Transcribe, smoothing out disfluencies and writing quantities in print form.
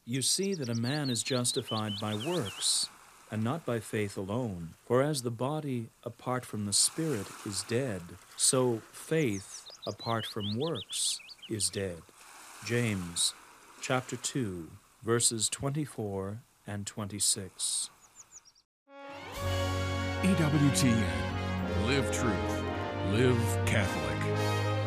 You see that a man is justified by works, and not by faith alone. For as the body apart from the spirit is dead, so faith apart from works is dead. James chapter 2, verses 24 and 26. EWTN. Live truth. Live Catholic.